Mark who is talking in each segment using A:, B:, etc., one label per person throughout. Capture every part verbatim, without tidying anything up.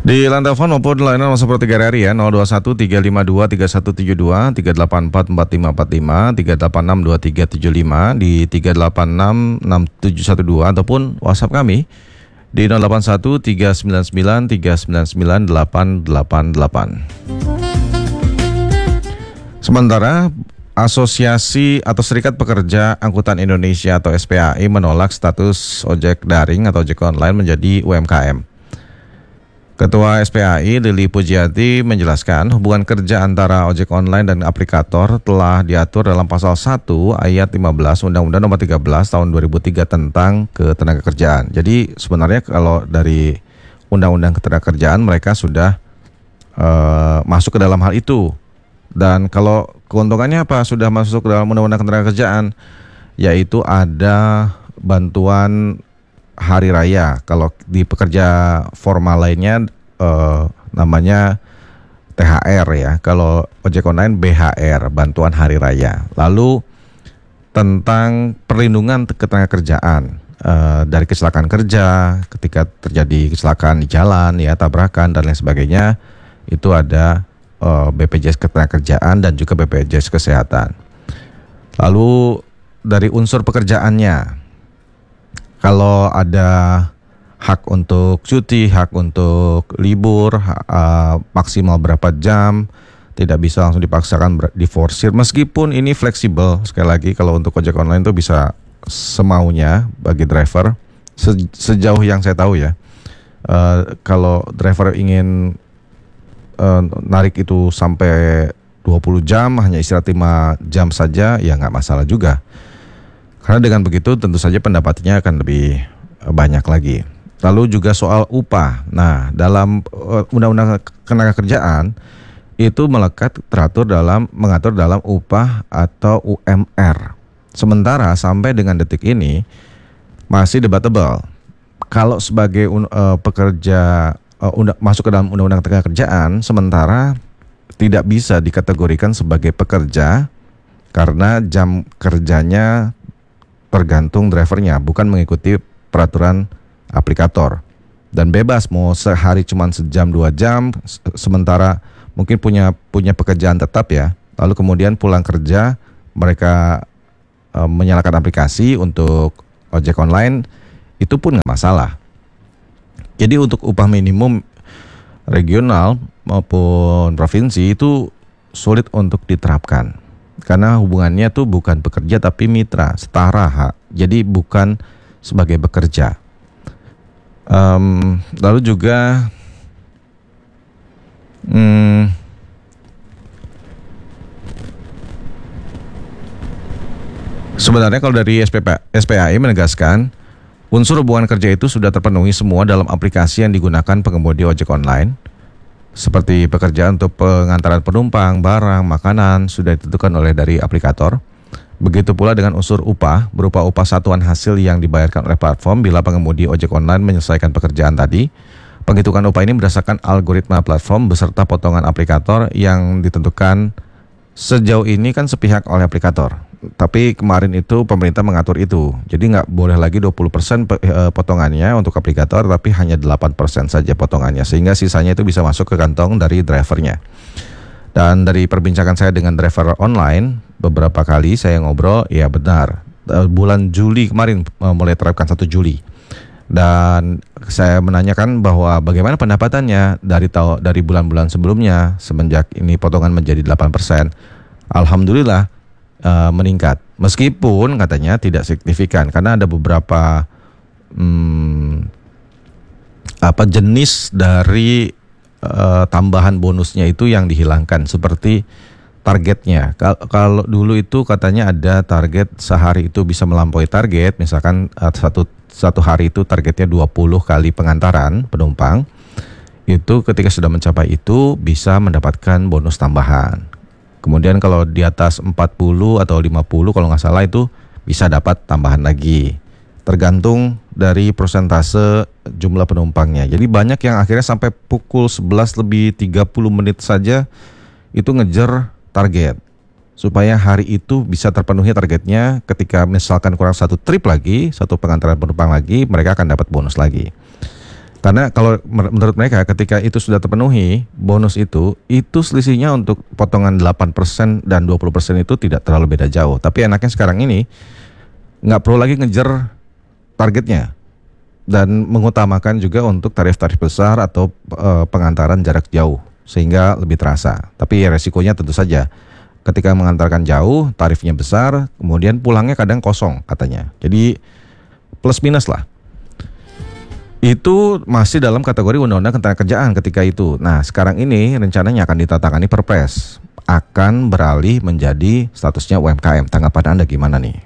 A: Di line telepon maupun layanan masa per tiga hari ya, nol dua satu tiga lima dua tiga satu tujuh dua, tiga delapan empat empat lima empat lima, tiga delapan enam dua tiga tujuh lima, di tiga delapan enam enam tujuh satu dua ataupun WhatsApp kami di nol delapan satu tiga sembilan sembilan tiga sembilan sembilan delapan delapan delapan. Sementara Asosiasi atau Serikat Pekerja Angkutan Indonesia atau S P A I menolak status ojek daring atau ojek online menjadi U M K M. Ketua S P A I Lili Pujiati menjelaskan hubungan kerja antara ojek online dan aplikator telah diatur dalam pasal satu ayat lima belas Undang-Undang Nomor tiga belas Tahun dua ribu tiga tentang Ketenagakerjaan. Jadi sebenarnya kalau dari Undang-Undang Ketenagakerjaan mereka sudah uh, masuk ke dalam hal itu. Dan kalau keuntungannya apa? Sudah masuk ke dalam Undang-Undang Ketenagakerjaan, yaitu ada bantuan hari raya. Kalau di pekerja formal lainnya eh, namanya T H R ya. Kalau ojek online B H R, bantuan hari raya. Lalu tentang perlindungan ketenagakerjaan eh, dari kecelakaan kerja, ketika terjadi kecelakaan di jalan ya, tabrakan dan lain sebagainya, itu ada eh, B P J S Ketenagakerjaan dan juga B P J S Kesehatan. Lalu dari unsur pekerjaannya, kalau ada hak untuk cuti, hak untuk libur, uh, maksimal berapa jam, tidak bisa langsung dipaksakan, diforsir. Meskipun ini fleksibel, sekali lagi kalau untuk ojek online itu bisa semaunya bagi driver. Se- sejauh yang saya tahu ya, uh, kalau driver ingin uh, narik itu sampai dua puluh jam, hanya istirahat lima jam saja, ya nggak masalah juga. Karena dengan begitu tentu saja pendapatnya akan lebih banyak lagi. Lalu juga soal upah. Nah, dalam uh, Undang-Undang Ketenagakerjaan itu melekat teratur dalam mengatur dalam upah atau U M R. Sementara sampai dengan detik ini masih debatable. Kalau sebagai uh, pekerja uh, unda, masuk ke dalam Undang-Undang Ketenagakerjaan, sementara tidak bisa dikategorikan sebagai pekerja karena jam kerjanya tergantung drivernya, bukan mengikuti peraturan aplikator. Dan bebas mau sehari cuma sejam dua jam, sementara mungkin punya punya pekerjaan tetap ya. Lalu kemudian pulang kerja mereka e, menyalakan aplikasi untuk ojek online, itu pun nggak masalah. Jadi untuk upah minimum regional maupun provinsi itu sulit untuk diterapkan. Karena hubungannya tuh bukan pekerja tapi mitra, setara hak. Jadi bukan sebagai bekerja. Um, lalu juga hmm, sebenarnya kalau dari S P A I menegaskan unsur hubungan kerja itu sudah terpenuhi semua dalam aplikasi yang digunakan pengemudi ojek online. Seperti pekerjaan untuk pengantaran penumpang, barang, makanan sudah ditentukan oleh dari aplikator. Begitu pula dengan unsur upah berupa upah satuan hasil yang dibayarkan oleh platform bila pengemudi ojek online menyelesaikan pekerjaan tadi. Penghitungan upah ini berdasarkan algoritma platform beserta potongan aplikator yang ditentukan sejauh ini kan sepihak oleh aplikator. Tapi kemarin itu pemerintah mengatur itu. Jadi nggak boleh lagi dua puluh persen potongannya untuk aplikator, tapi hanya delapan persen saja potongannya. Sehingga sisanya itu bisa masuk ke kantong dari drivernya. Dan dari perbincangan saya dengan driver online, beberapa kali saya ngobrol, ya benar. Bulan Juli kemarin mulai terapkan satu Juli. Dan saya menanyakan bahwa bagaimana pendapatannya dari tahu dari bulan-bulan sebelumnya semenjak ini potongan menjadi delapan persen. Alhamdulillah Uh, meningkat, meskipun katanya tidak signifikan karena ada beberapa hmm, apa jenis dari uh, tambahan bonusnya itu yang dihilangkan seperti targetnya. Kal- kalau dulu itu katanya ada target sehari itu bisa melampaui target, misalkan uh, satu satu hari itu targetnya dua puluh kali pengantaran penumpang, itu ketika sudah mencapai itu bisa mendapatkan bonus tambahan. Kemudian kalau di atas empat puluh atau lima puluh kalau nggak salah itu bisa dapat tambahan lagi. Tergantung dari persentase jumlah penumpangnya. Jadi banyak yang akhirnya sampai pukul sebelas lebih tiga puluh menit saja itu ngejar target. Supaya hari itu bisa terpenuhi targetnya, ketika misalkan kurang satu trip lagi, satu pengantaran penumpang lagi, mereka akan dapat bonus lagi. Karena kalau mer- menurut mereka ketika itu sudah terpenuhi, bonus itu, itu selisihnya untuk potongan delapan persen dan dua puluh persen itu tidak terlalu beda jauh. Tapi enaknya sekarang ini nggak perlu lagi ngejar targetnya dan mengutamakan juga untuk tarif-tarif besar atau eh, pengantaran jarak jauh sehingga lebih terasa. Tapi resikonya tentu saja ketika mengantarkan jauh tarifnya besar, kemudian pulangnya kadang kosong katanya. Jadi plus minus lah. Itu masih dalam kategori undang-undang ketenagakerjaan ketika itu. Nah, sekarang ini rencananya akan ditatangani Perpres, akan beralih menjadi statusnya U M K M. Tanggapan Anda gimana nih?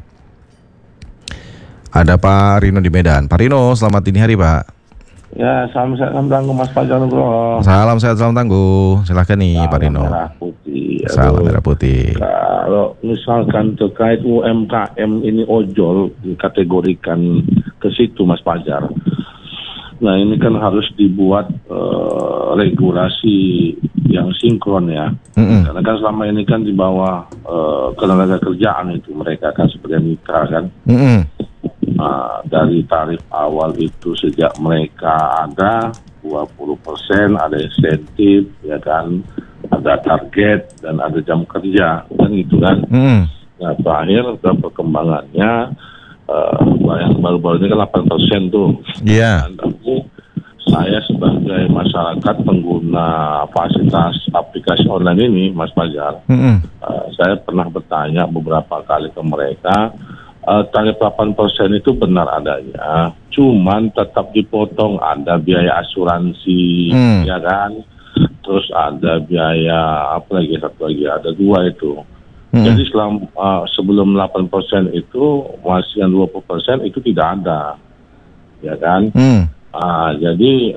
A: Ada Pak Rino di Medan. Pak Rino, selamat dini hari, Pak.
B: Ya, salam sehat, salam tangguh Mas Fajar, bro.
A: Salam sehat, salam tangguh. Silahkan nih,
B: Salam
A: Pak Rino.
B: merah putih. Aduh.
A: Salam merah putih.
B: Kalau misalkan terkait U M K M ini ojol dikategorikan ke situ, Mas Fajar. Nah, ini kan harus dibuat uh, regulasi yang sinkron ya. Mm-hmm. Karena kan selama ini kan di bawah uh, ketenagakerjaan itu mereka kan sebagai mitra kan. Mm-hmm. Nah, dari tarif awal itu sejak mereka ada dua puluh persen, ada insentif ya kan, ada target dan ada jam kerja kan gitu kan. Mm-hmm. Nah, terakhir perkembangannya Uh, yang baru-baru ini kan delapan persen tuh. Iya. Yeah. Saya sebagai masyarakat pengguna fasilitas aplikasi online ini, Mas Fajar, mm-hmm. uh, saya pernah bertanya beberapa kali ke mereka, uh, tarif delapan persen itu benar adanya, cuman tetap dipotong ada biaya asuransi, mm. ya kan, terus ada biaya apa lagi satu lagi ada dua itu. Hmm. Jadi selama, uh, sebelum delapan persen itu masih yang dua puluh persen itu tidak ada, ya kan? Hmm. Uh, jadi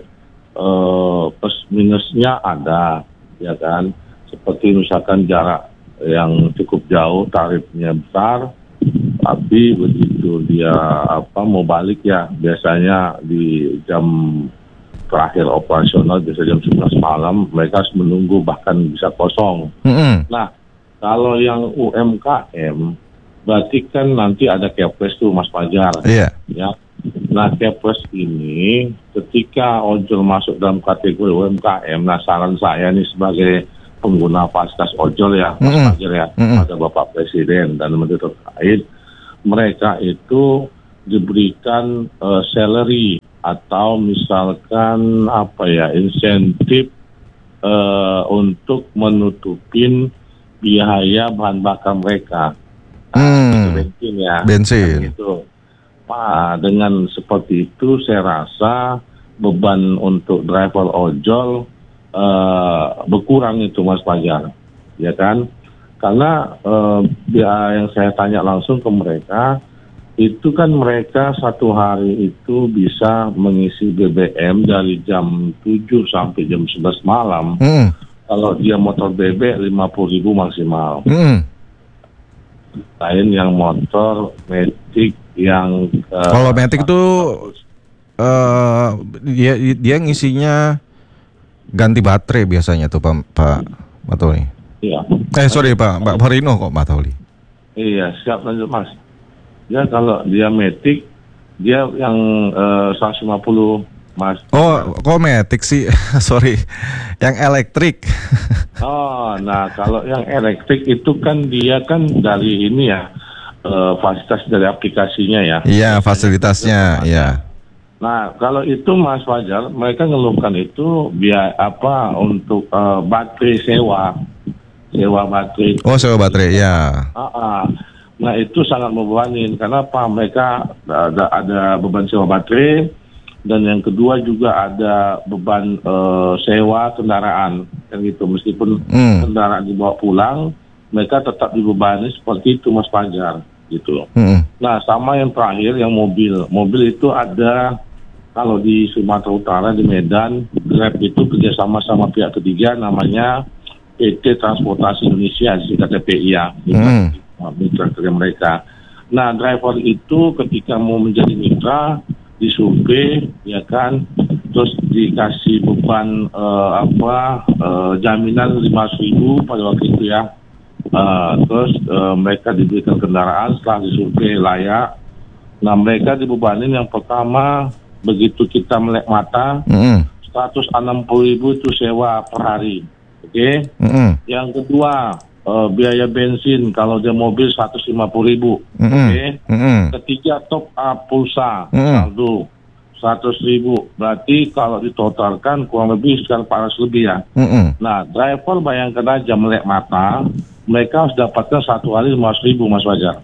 B: uh, plus minusnya ada, ya kan? Seperti misalkan jarak yang cukup jauh tarifnya besar, tapi begitu dia apa mau balik ya biasanya di jam terakhir operasional biasanya jam sebelas malam mereka harus menunggu bahkan bisa kosong. Hmm. Nah, kalau yang U M K M, berarti kan nanti ada Kepres tuh Mas Fajar. Iya. Yeah. Ya. Nah, Kepres ini ketika ojol masuk dalam kategori U M K M, nah saran saya nih sebagai pengguna fasilitas ojol ya, Mas mm-hmm. Fajar ya, mm-hmm. ada Bapak Presiden dan Menteri terkait, mereka itu diberikan uh, salary atau misalkan apa ya, insentif uh, untuk menutupin biaya bahan bakar mereka, hmm. bensin ya, bensin. Gitu. Nah, dengan seperti itu saya rasa beban untuk driver ojol uh, berkurang itu Mas Fajar, ya kan? Karena uh, yang saya tanya langsung ke mereka, itu kan mereka satu hari itu bisa mengisi B B M dari jam tujuh sampai jam sebelas malam. Hmm. Kalau dia motor bebek lima puluh ribu maksimal. Mm. Lain yang motor Matic yang uh, kalau Matic itu uh, dia dia ngisinya ganti baterai biasanya tuh Pak Pak Matoli. Iya. Eh sorry Pak Pak Farino kok Matoli. Iya, siap lanjut Mas. Ya kalau dia Matic dia yang uh, seratus lima puluh Mas. Oh, kok Matic sih? Sorry, yang elektrik. Oh, nah kalau yang elektrik itu kan dia kan dari ini ya, uh, fasilitas dari aplikasinya ya. Iya, fasilitasnya, iya. Nah, kalau itu Mas Fajar, mereka ngeluhkan itu biaya apa untuk uh, baterai sewa, sewa baterai. Oh, sewa baterai, ya. Uh-uh. Nah, itu sangat membebanin. Karena apa? Mereka ada, ada beban sewa baterai. Dan yang kedua juga ada beban uh, sewa kendaraan, kan gitu. Meskipun mm. kendaraan dibawa pulang, mereka tetap dibebani seperti itu Mas Fajar, gitu. Mm. Nah, sama yang terakhir yang mobil, mobil itu ada kalau di Sumatera Utara di Medan, Grab itu kerjasama sama pihak ketiga namanya P T Transportasi Indonesia, singkatnya P I A, mitra kerja mereka. Nah, driver itu ketika mau menjadi mitra disurvei ya kan, terus dikasih beban uh, apa uh, jaminan lima ratus ribu pada waktu itu ya, uh, terus uh, mereka diberikan kendaraan setelah disurvei layak. Nah, mereka dibebanin yang pertama begitu kita melek mata,
A: Mm-mm.
B: seratus enam puluh ribu itu sewa per hari. Oke.
A: Mm-mm.
B: Yang kedua, eh, biaya bensin kalau dia mobil seratus lima puluh ribu.
A: Mm-mm.
B: Oke.
A: Mm-mm.
B: Ketiga, top up pulsa
A: Mm-mm.
B: saldo seratus ribu. Berarti kalau ditotalkan kurang lebih sekitar empat ratus lebih ya.
A: Mm-mm.
B: Nah, driver bayangkan aja melek mata, mereka harus dapatkan satu hari lima ratus ribu, Mas Fajar.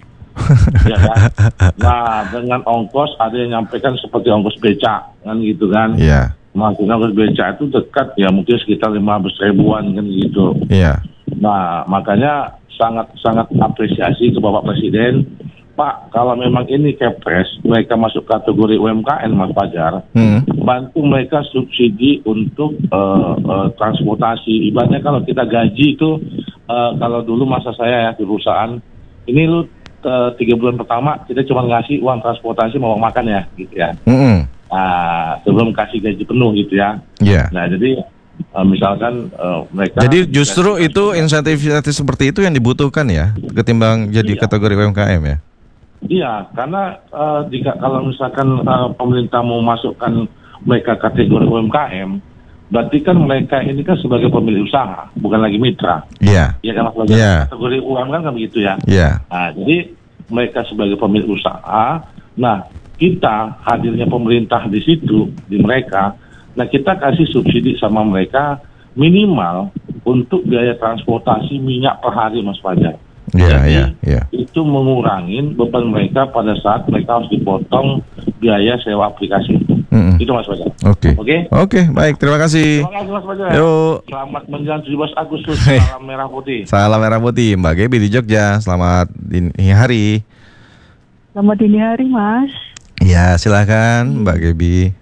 B: Ya kan? Nah, dengan ongkos ada yang nyampaikan seperti ongkos becak kan gitu kan.
A: Iya.
B: Maksudnya ongkos becak itu dekat ya mungkin sekitar lima belas ribuan kan gitu.
A: Iya.
B: Nah, makanya sangat sangat apresiasi ke Bapak Presiden. Pak, kalau memang ini Kepres, mereka masuk kategori U M K M, Mas Fajar,
A: Hmm.
B: bantu mereka subsidi untuk uh, uh, transportasi. Ibaratnya kalau kita gaji itu, uh, kalau dulu masa saya ya di perusahaan, ini lu uh, tiga bulan pertama kita cuma ngasih uang transportasi mau uang makan ya, gitu ya.
A: Mm-mm.
B: Nah, sebelum kasih gaji penuh gitu ya.
A: Iya.
B: Nah, jadi uh, misalkan uh, mereka.
A: Jadi justru itu insentif-insentif seperti itu yang dibutuhkan ya, ketimbang jadi
B: Iya.
A: kategori U M K M ya.
B: Iya, karena uh, jika kalau misalkan uh, pemerintah mau masukkan mereka kategori U M K M, berarti kan mereka ini kan sebagai pemilik usaha, bukan lagi mitra.
A: Iya.
B: Iya kan, Mas?
A: Iya.
B: Kategori U M K M kan begitu ya.
A: Iya.
B: Nah, jadi mereka sebagai pemilik usaha, nah kita hadirnya pemerintah di situ, di mereka, nah kita kasih subsidi sama mereka minimal untuk biaya transportasi minyak per hari, Mas Fajar.
A: Iya,
B: Jadi,
A: iya, iya.
B: itu mengurangin beban mereka pada saat mereka harus dipotong biaya sewa aplikasi.
A: Mm-mm.
B: Itu Mas Fajar.
A: Oke.
B: Oke?
A: Oke, baik. Terima kasih.
B: Terima kasih Mas Fajar.
A: Yuk.
B: Selamat menjelang tujuh belas Agustus. Salam merah putih.
A: Salam merah putih, Mbak Gebi di Jogja. Selamat dini hari.
C: Selamat dini hari, Mas.
A: Ya, silakan Mbak Gebi.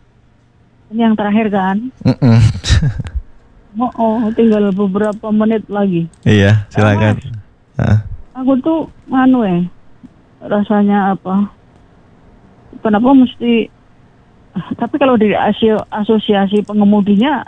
C: Ini yang terakhir kan?
A: Mm-mm.
C: Oh, oh, tinggal beberapa menit lagi.
A: Iya, silakan. Ah.
C: Aku tuh anu eh rasanya apa? Kenapa mesti? Tapi kalau dari asio- asosiasi pengemudinya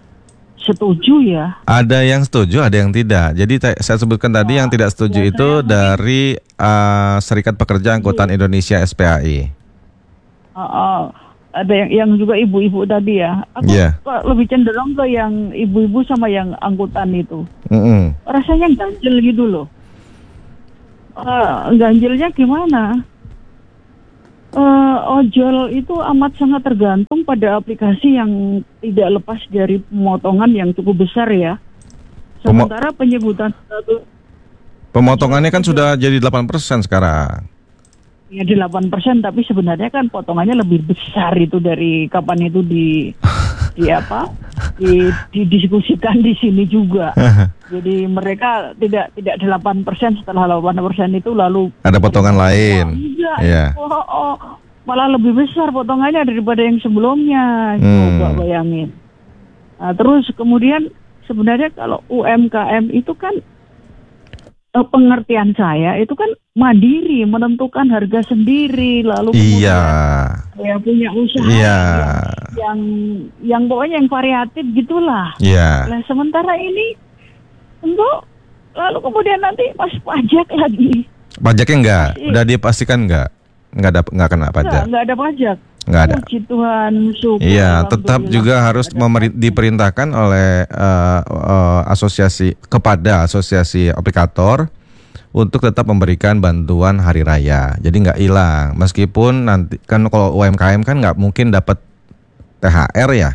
C: setuju ya.
A: Ada yang setuju, ada yang tidak. Jadi ta- saya sebutkan tadi yang tidak setuju
C: ya,
A: itu
C: saya
A: dari uh, Serikat Pekerja Angkutan Indonesia S P A I.
C: Oh, oh, ada yang yang juga ibu-ibu tadi ya. Aku
A: Iya.
C: kok lebih cenderung ke yang ibu-ibu sama yang angkutan itu.
A: Mm-mm.
C: Rasanya ganjil gitu loh. Uh, ganjilnya gimana? Uh, ojol itu amat sangat tergantung pada aplikasi yang tidak lepas dari pemotongan yang cukup besar ya.
A: Pemo-
C: Sementara penyebutan status
A: Pemotongannya kan sudah jadi delapan persen sekarang.
C: ya di delapan persen, tapi sebenarnya kan potongannya lebih besar itu dari kapan itu di di apa? Di, didiskusikan di sini juga. Jadi mereka tidak tidak delapan persen, setelah delapan persen itu lalu
A: Ada potongan lain.
C: Enggak,
A: Iya.
C: oh, oh, malah lebih besar potongannya daripada yang sebelumnya.
A: Hmm.
C: Coba bayangin. Nah, terus kemudian sebenarnya kalau U M K M itu kan eh, pengertian saya itu kan mandiri, menentukan harga sendiri, lalu kemudian
A: Iya.
C: ya punya usaha
A: Iya.
C: yang, yang yang pokoknya yang variatif gitulah.
A: Iya.
C: Nah sementara ini enggak, lalu kemudian nanti pas pajak lagi
A: Pajaknya enggak?
C: Masih.
A: Udah dipastikan enggak? Enggak ada enggak kena
C: enggak,
A: pajak.
C: enggak ada pajak.
A: Enggak ada.
C: Puji Tuhan, syukur.
A: Iya, tetap
C: alhamdulillah.
A: juga harus
C: Ada
A: memeri- diperintahkan oleh uh, uh, asosiasi kepada asosiasi aplikator untuk tetap memberikan bantuan hari raya. Jadi nggak hilang. Meskipun nanti kan kalau U M K M kan nggak mungkin dapat T H R ya.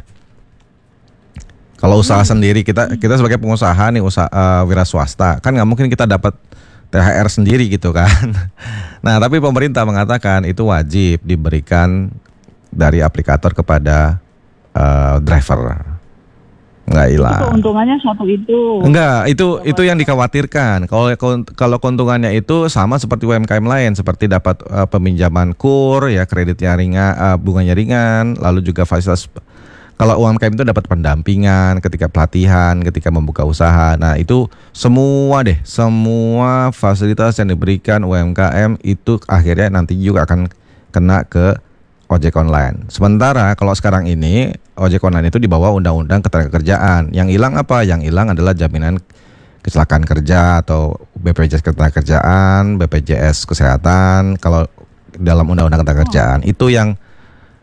A: Kalau usaha sendiri kita kita sebagai pengusaha nih usaha uh, wira swasta kan nggak mungkin kita dapat T H R sendiri gitu kan. Nah tapi pemerintah mengatakan itu wajib diberikan dari aplikator kepada uh, driver. Nggak hilang.
C: Itu keuntungannya suatu itu.
A: Enggak, itu itu yang dikhawatirkan. Kalau kalau keuntungannya itu sama seperti U M K M lain, seperti dapat uh, peminjaman kur, ya kreditnya ringan, uh, bunganya ringan, lalu juga fasilitas. Kalau U M K M itu dapat pendampingan ketika pelatihan, ketika membuka usaha. Nah itu semua deh, semua fasilitas yang diberikan U M K M itu akhirnya nanti juga akan kena ke ojek online. Sementara kalau sekarang ini ojek online itu di bawah undang-undang ketenagakerjaan. Yang hilang apa? Yang hilang adalah jaminan kecelakaan kerja atau B P J S ketenagakerjaan, B P J S kesehatan. Kalau dalam undang-undang ketenagakerjaan itu yang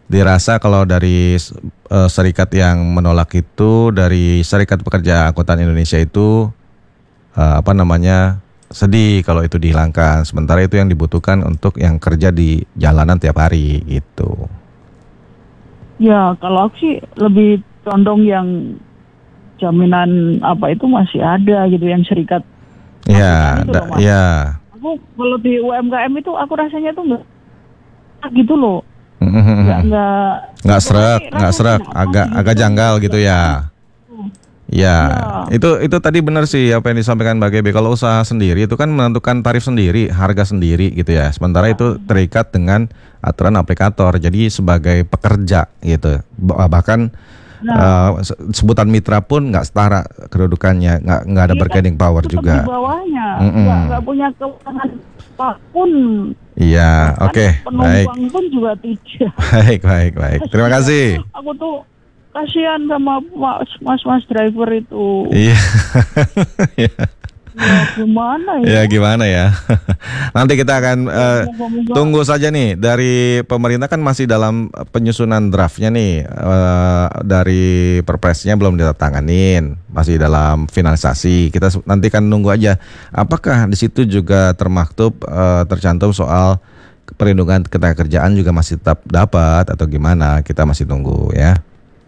A: dirasa kalau dari uh, serikat yang menolak itu, dari Serikat Pekerja Angkutan Indonesia itu uh, apa namanya sedih kalau itu dihilangkan. Sementara itu yang dibutuhkan untuk yang kerja di jalanan tiap hari gitu.
C: Ya kalau aku sih lebih condong yang jaminan apa itu masih ada gitu, yang serikat.
A: Ya,
C: itu
A: da,
C: loh, Mas.
A: ya.
C: Aku kalau di U M K M itu aku rasanya tuh nggak gitu loh. Nggak nggak
A: nggak serak, nggak serak, agak agak janggal gitu ya. Ya, ya, itu itu tadi benar sih apa yang disampaikan Mbak Gebe. Kalau usaha sendiri itu kan menentukan tarif sendiri, harga sendiri gitu ya. Sementara itu terikat dengan aturan aplikator. Jadi sebagai pekerja gitu. Bahkan nah, uh, sebutan mitra pun nggak setara kedudukannya, nggak nggak ada bargaining power juga.
C: Di bawahnya,
A: mm -mm.
C: nggak nggak punya kewenangan apapun.
A: Iya, oke, okay, baik.
C: Penumpang pun juga tidak.
A: Baik, baik, baik. Terima kasih.
C: Aku tuh kasihan sama mas mas driver itu.
A: Iya.
C: Ya gimana ya?
A: Ya gimana ya? Nanti kita akan uh, tunggu saja nih dari pemerintah, kan masih dalam penyusunan draftnya nih, uh, dari perpresnya belum ditandatanganin, masih dalam finalisasi. Kita nanti kan nunggu aja apakah di situ juga termaktub uh, tercantum soal perlindungan ketenagakerjaan juga masih tetap dapat atau gimana, kita masih tunggu ya.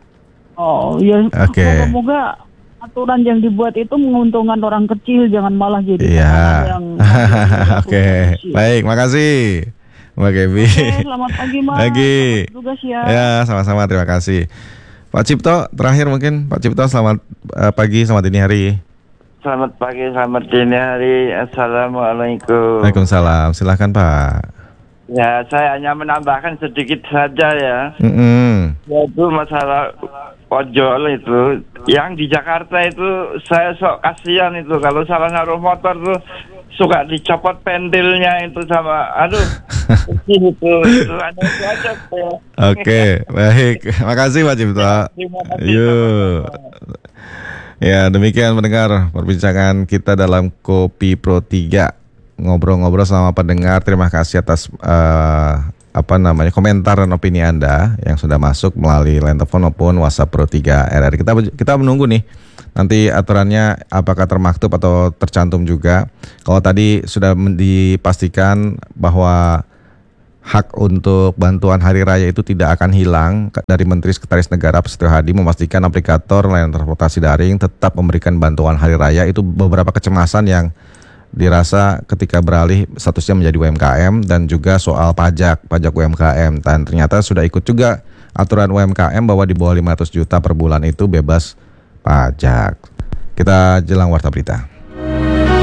C: Oh ya,
A: okay.
C: Semoga aturan yang dibuat itu menguntungkan orang kecil, jangan malah jadi
A: yeah.
C: yang
A: Oke, okay. Baik, makasih Mbak Gebi.
C: Okay, selamat pagi Mas.
A: Pagi.
C: Selamat tugas ya.
A: Ya, sama-sama, terima kasih. Pak Cipto, terakhir mungkin Pak Cipto, selamat uh, pagi, selamat dini hari.
D: Selamat pagi, selamat dini hari. Assalamualaikum.
A: Waalaikumsalam. Silakan Pak.
D: Ya, saya hanya menambahkan sedikit saja ya.
A: Mm-hmm.
D: Yaitu masalah ojol itu, yang di Jakarta itu saya sok kasihan itu kalau salah naruh motor tuh suka dicopot pentilnya itu sama, aduh, itu itu ada itu aja.
A: Oke, baik, makasih Pak Cipto. Yuk. Ya, demikian mendengar perbincangan kita dalam Kopi Pro tiga. Ngobrol-ngobrol sama pendengar. Terima kasih atas uh, apa namanya komentar dan opini Anda yang sudah masuk melalui line telepon maupun WhatsApp Pro tiga R R. Kita kita menunggu nih nanti aturannya apakah termaktub atau tercantum juga. Kalau tadi sudah dipastikan bahwa hak untuk bantuan hari raya itu tidak akan hilang, dari Menteri Sekretaris Negara Prasetyo Hadi memastikan aplikator layanan transportasi daring tetap memberikan bantuan hari raya. Itu beberapa kecemasan yang dirasa ketika beralih statusnya menjadi U M K M, dan juga soal pajak, pajak U M K M, dan ternyata sudah ikut juga aturan U M K M bahwa di bawah lima ratus juta per bulan itu bebas pajak. Kita jelang warta berita.